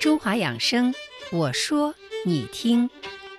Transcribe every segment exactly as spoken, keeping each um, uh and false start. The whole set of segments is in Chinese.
中华养生，我说你听。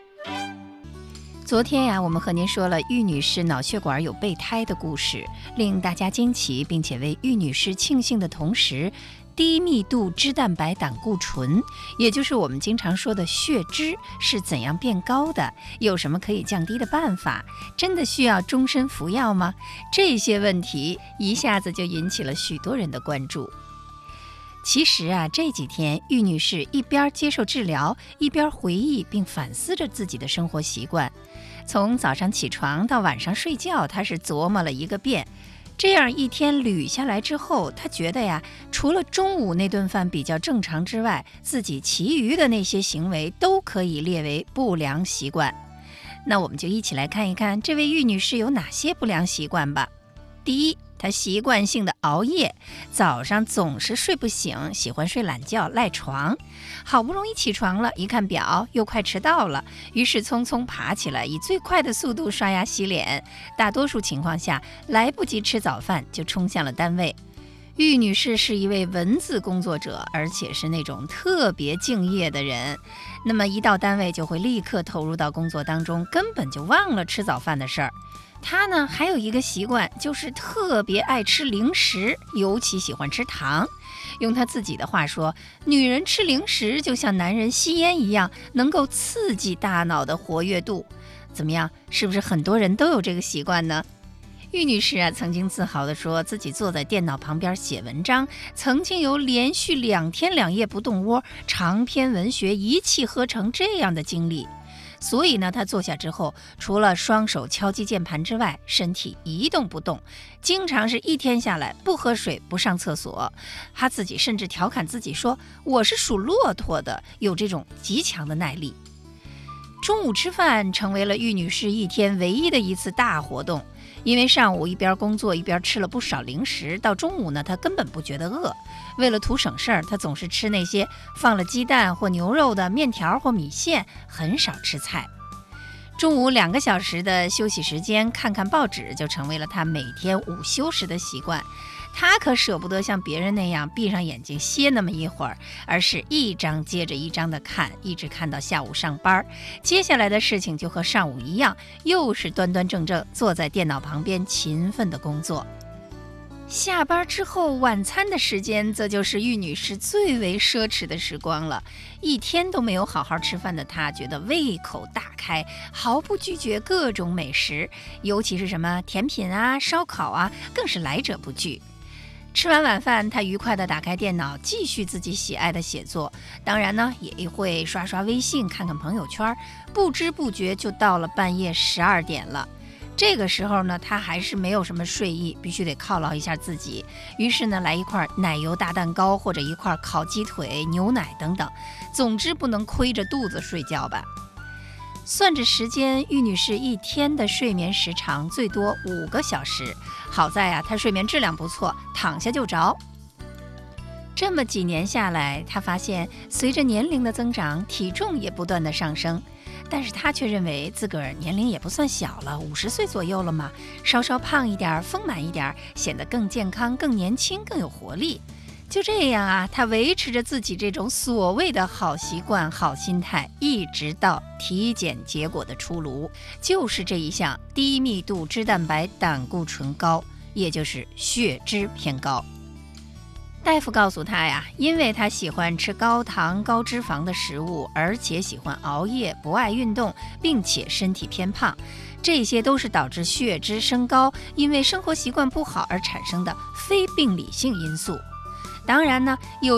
昨天呀，我们和您说了玉女士脑血管有备胎的故事，令大家惊奇，并且为玉女士庆幸的同时，低密度脂蛋白胆固醇，也就是我们经常说的血脂，是怎样变高的？有什么可以降低的办法？真的需要终身服药吗？这些问题一下子就引起了许多人的关注。其实啊，这几天玉女士一边接受治疗，一边回忆并反思着自己的生活习惯。从早上起床到晚上睡觉，她是琢磨了一个遍。这样一天捋下来之后，她觉得呀，除了中午那顿饭比较正常之外，自己其余的那些行为都可以列为不良习惯。那我们就一起来看一看这位玉女士有哪些不良习惯吧。第一，她习惯性的熬夜，早上总是睡不醒，喜欢睡懒觉赖床。好不容易起床了，一看表又快迟到了，于是匆匆爬起来，以最快的速度刷牙洗脸。大多数情况下来不及吃早饭就冲向了单位。玉女士是一位文字工作者，而且是那种特别敬业的人。那么一到单位就会立刻投入到工作当中，根本就忘了吃早饭的事儿。她呢还有一个习惯，就是特别爱吃零食，尤其喜欢吃糖。用她自己的话说，女人吃零食就像男人吸烟一样，能够刺激大脑的活跃度。怎么样，是不是很多人都有这个习惯呢？玉女士啊，曾经自豪地说自己坐在电脑旁边写文章，曾经有连续两天两夜不动窝，长篇文学一气呵成这样的经历。所以呢，他坐下之后，除了双手敲击键盘之外，身体一动不动，经常是一天下来不喝水不上厕所。他自己甚至调侃自己说，我是属骆驼的，有这种极强的耐力。中午吃饭成为了玉女士一天唯一的一次大活动。因为上午一边工作一边吃了不少零食，到中午呢，她根本不觉得饿。为了图省事儿，她总是吃那些放了鸡蛋或牛肉的面条或米线，很少吃菜。中午两个小时的休息时间，看看报纸就成为了她每天午休时的习惯。她可舍不得像别人那样闭上眼睛歇那么一会儿，而是一张接着一张的看，一直看到下午上班。接下来的事情就和上午一样，又是端端正正坐在电脑旁边勤奋的工作。下班之后，晚餐的时间则就是玉女士最为奢侈的时光了。一天都没有好好吃饭的她，觉得胃口大开，毫不拒绝各种美食，尤其是什么甜品啊、烧烤啊，更是来者不拒。吃完晚饭，她愉快地打开电脑，继续自己喜爱的写作。当然呢，也会刷刷微信，看看朋友圈，不知不觉就到了半夜十二点了。这个时候呢，她还是没有什么睡意，必须得犒劳一下自己。于是呢，来一块奶油大蛋糕，或者一块烤鸡腿、牛奶等等。总之不能亏着肚子睡觉吧。算着时间，玉女士一天的睡眠时长最多五个小时。好在啊，她睡眠质量不错，躺下就着。这么几年下来，她发现随着年龄的增长，体重也不断的上升。但是她却认为自个儿年龄也不算小了，五十岁左右了嘛，稍稍胖一点，丰满一点，显得更健康、更年轻、更有活力。就这样啊，她维持着自己这种所谓的好习惯、好心态，一直到体检结果的出炉，就是这一项低密度脂蛋白胆固醇高，也就是血脂偏高。大夫告诉她呀，因为她喜欢吃高糖高脂肪的食物，而且喜欢熬夜，不爱运动，并且身体偏胖，这些都是导致血脂升高，因为生活习惯不好而产生的非病理性因素。当然呢，有